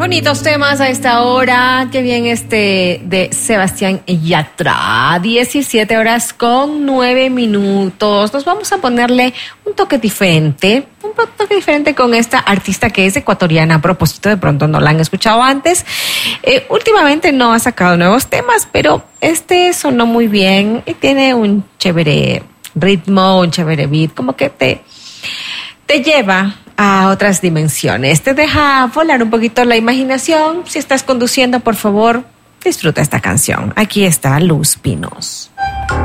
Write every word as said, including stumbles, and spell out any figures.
Bonitos temas a esta hora. Qué bien este de Sebastián Yatra. diecisiete horas con nueve minutos. Nos vamos a ponerle un toque diferente. Un toque diferente con esta artista que es ecuatoriana. A propósito, de pronto no la han escuchado antes. Eh, últimamente no ha sacado nuevos temas, pero este sonó muy bien y tiene un chévere ritmo, un chévere beat. Como que te, te lleva a otras dimensiones. Te deja volar un poquito la imaginación. Si estás conduciendo, por favor, disfruta esta canción. Aquí está Luz Pinos.